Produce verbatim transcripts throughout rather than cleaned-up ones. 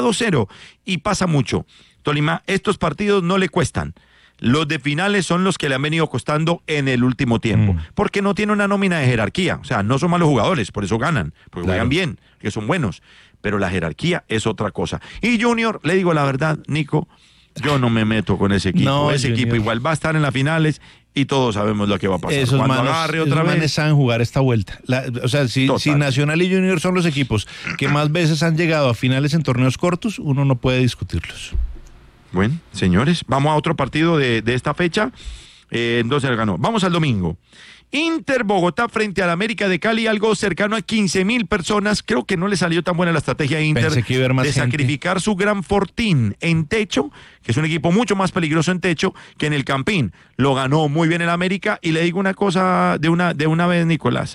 dos cero. Y pasa mucho. Tolima, estos partidos no le cuestan. Los de finales son los que le han venido costando en el último tiempo, mm. porque no tiene una nómina de jerarquía, o sea, no son malos jugadores, por eso ganan, porque claro. juegan bien, que son buenos, pero la jerarquía es otra cosa. Y Junior, le digo la verdad, Nico, yo no me meto con ese equipo, no, ese Junior. Equipo igual va a estar en las finales y todos sabemos lo que va a pasar. Esos Cuando manos, agarre otra esos vez, manes saben jugar esta vuelta. La, o sea, si, si Nacional y Junior son los equipos que más veces han llegado a finales en torneos cortos, uno no puede discutirlos. Bueno, señores, vamos a otro partido de, de esta fecha. Eh, entonces ganó. Vamos al domingo. Inter Bogotá frente al América de Cali, algo cercano a quince mil personas. Creo que no le salió tan buena la estrategia a Inter Pensé que iba a haber más de gente. sacrificar su Gran Fortín en techo, que es un equipo mucho más peligroso en techo que en el Campín. Lo ganó muy bien el América y le digo una cosa de una, de una vez, Nicolás.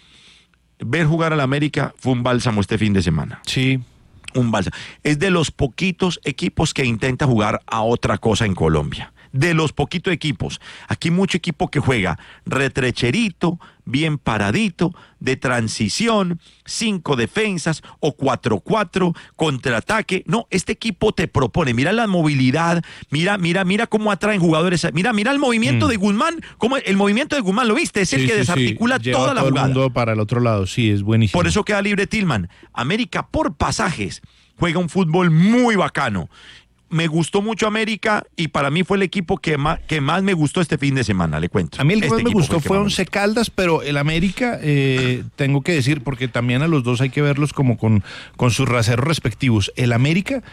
Ver jugar al América fue un bálsamo este fin de semana. Sí. Un bálsamo. Es de los poquitos equipos que intenta jugar a otra cosa en Colombia. De los poquitos equipos. Aquí mucho equipo que juega retrecherito, bien paradito, de transición, cinco defensas o cuatro cuatro, contraataque. No, este equipo te propone, mira la movilidad, mira, mira, mira cómo atraen jugadores. Mira, mira el movimiento mm. de Guzmán, cómo el movimiento de Guzmán, ¿lo viste? Es sí, el que sí, desarticula sí. toda Lleva la todo jugada. El mundo para el otro lado, sí, es buenísimo. Por eso queda libre Tillman. América por pasajes juega un fútbol muy bacano. Me gustó mucho América y para mí fue el equipo que más, que más me gustó este fin de semana, le cuento. A mí el que este más me gustó fue, fue Once Caldas, pero el América, eh, tengo que decir, porque también a los dos hay que verlos como con, con sus raseros respectivos. El América,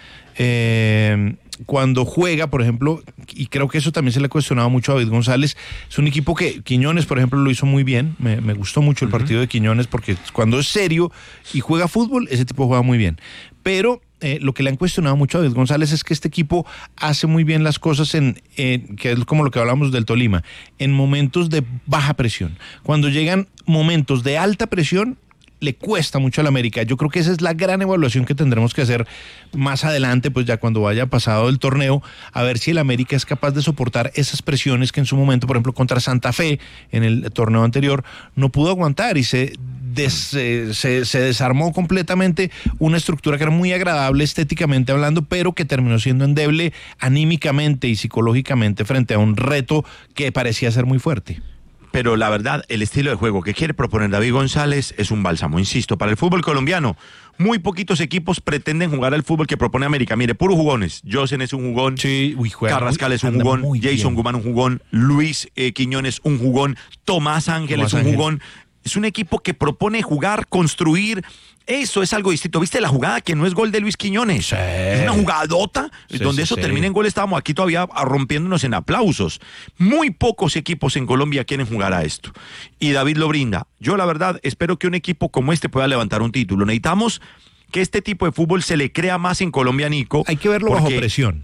eh, cuando juega, por ejemplo, y creo que eso también se le ha cuestionado mucho a David González, es un equipo que Quiñones, por ejemplo, lo hizo muy bien. Me, me gustó mucho el uh-huh. partido de Quiñones porque cuando es serio y juega fútbol, ese tipo juega muy bien. Pero Eh, lo que le han cuestionado mucho a David González es que este equipo hace muy bien las cosas en, eh, que es como lo que hablamos del Tolima, en momentos de baja presión. Cuando llegan momentos de alta presión, le cuesta mucho al América. Yo creo que esa es la gran evaluación que tendremos que hacer más adelante, pues ya cuando vaya pasado el torneo, a ver si el América es capaz de soportar esas presiones que en su momento, por ejemplo, contra Santa Fe, en el torneo anterior, no pudo aguantar y se, des, eh, se, se desarmó completamente una estructura que era muy agradable estéticamente hablando, pero que terminó siendo endeble anímicamente y psicológicamente frente a un reto que parecía ser muy fuerte. Pero la verdad, el estilo de juego que quiere proponer David González es un bálsamo, insisto, para el fútbol colombiano. Muy poquitos equipos pretenden jugar al fútbol que propone América. Mire, puros jugones. Josen es un jugón, sí, uy, juega, Carrascal es un jugón, Jason Guzmán un jugón, Luis eh, Quiñones un jugón, Tomás Ángel Tomás es un Ángel. jugón. Es un equipo que propone jugar, construir. Eso es algo distinto. ¿Viste la jugada que no es gol de Luis Quiñones? Sí. Es una jugadota sí, donde sí, eso sí. termina en gol. Estábamos aquí todavía rompiéndonos en aplausos. Muy pocos equipos en Colombia quieren jugar a esto. Y David lo brinda. Yo la verdad espero que un equipo como este pueda levantar un título. Necesitamos que este tipo de fútbol se le crea más en Colombia, Nico. Hay que verlo porque... bajo presión.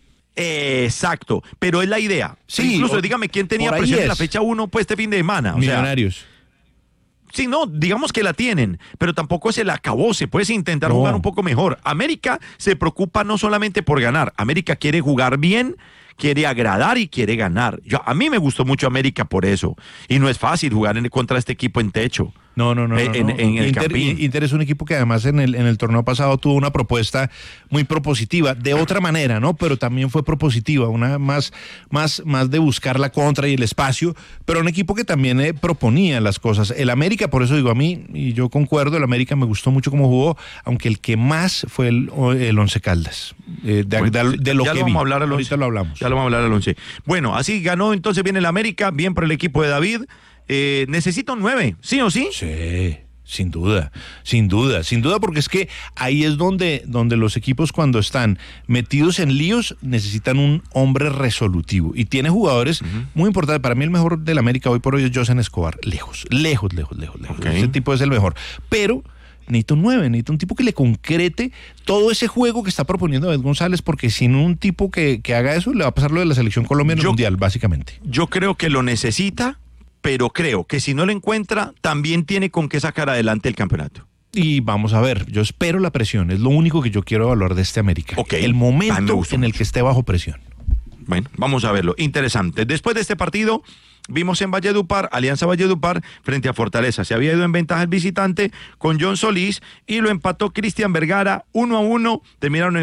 Eh, exacto, pero es la idea. Sí, Incluso o, dígame quién tenía presión en la fecha uno pues este fin de semana. O Millonarios. Sea, sí, no, digamos que la tienen, pero tampoco se la acabó, se puede intentar no. jugar un poco mejor. América se preocupa no solamente por ganar, América quiere jugar bien, quiere agradar y quiere ganar. Yo, a mí me gustó mucho América por eso, y no es fácil jugar en, contra este equipo en techo. No, no, no. En, no, en, no. en el Inter, Inter es un equipo que además en el, en el torneo pasado tuvo una propuesta muy propositiva, de otra manera, ¿no? Pero también fue propositiva, una más, más, más de buscar la contra y el espacio, pero un equipo que también eh, proponía las cosas. El América, por eso digo a mí, y yo concuerdo, el América me gustó mucho cómo jugó, aunque el que más fue el, el Once Caldas. Eh, de, bueno, de, de lo ya que lo vamos vi. a hablar al once. Ahorita lo hablamos. Ya lo vamos a hablar al once. Bueno, así ganó, entonces viene el América, bien por el equipo de David. Eh, necesita un nueve, ¿sí o sí? Sí, sin duda, sin duda, sin duda, porque es que ahí es donde, donde los equipos cuando están metidos en líos necesitan un hombre resolutivo y tiene jugadores uh-huh. muy importantes. Para mí el mejor del América hoy por hoy es Josen Escobar, lejos, lejos, lejos, lejos, lejos. Okay. Ese tipo es el mejor, pero necesita un nueve, necesita un tipo que le concrete todo ese juego que está proponiendo David González, porque sin un tipo que, que haga eso le va a pasar lo de la selección Colombia en el Mundial, básicamente. Yo creo que lo necesita, pero creo que si no lo encuentra, también tiene con qué sacar adelante el campeonato. Y vamos a ver, yo espero la presión, es lo único que yo quiero evaluar de este América. Okay. El momento en el que esté bajo presión. Bueno, vamos a verlo. Interesante. Después de este partido, vimos en Valledupar, Alianza Valledupar frente a Fortaleza. Se había ido en ventaja el visitante con John Solís y lo empató Cristian Vergara uno a uno. Terminaron en